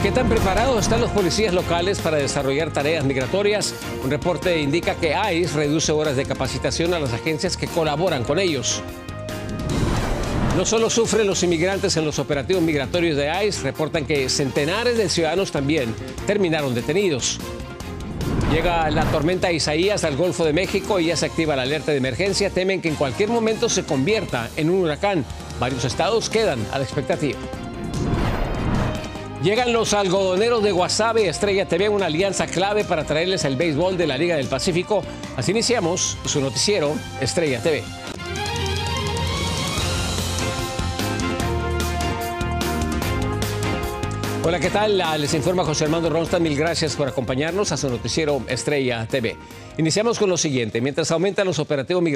¿Qué tan preparados están los policías locales para desarrollar tareas migratorias? Un reporte indica que ICE reduce horas de capacitación a las agencias que colaboran con ellos. No solo sufren los inmigrantes en los operativos migratorios de ICE, reportan que centenares de ciudadanos también terminaron detenidos. Llega la tormenta Isaías al Golfo de México y ya se activa la alerta de emergencia. Temen que en cualquier momento se convierta en un huracán. Varios estados quedan a la expectativa. Llegan los algodoneros de Guasave, Estrella TV, una alianza clave para traerles el béisbol de la Liga del Pacífico. Así iniciamos su noticiero Estrella TV. Hola, ¿qué tal? Les informa José Armando Ronstadt. Mil gracias por acompañarnos a su noticiero Estrella TV. Iniciamos con lo siguiente. Mientras aumentan los operativos migratorios